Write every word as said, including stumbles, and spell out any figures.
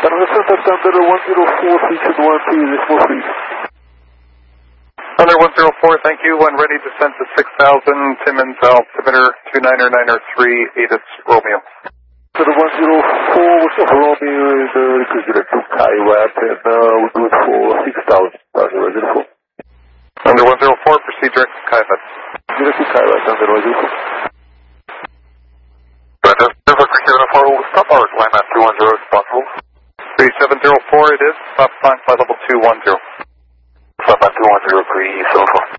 Thunder one zero four, three two one three, decimal three. Thunder one zero four, thank you. When ready, descent to six thousand, Timmins, altimeter two niner niner three, ATIS Romeo. Thunder one zero four, what's up, Romeo is uh, request direct to Kaiwap, and uh, we'll do it for six thousand, Thunder one zero four. Thunder one zero four, proceed direct to Kaiwap. Direct to Kaiwap, Thunder one zero four. Thunder three seven zero four, will stop or climb at two one zero if possible. three seven zero four, it is. Stop climb flight level two one zero. Stop at two one zero, three seven four.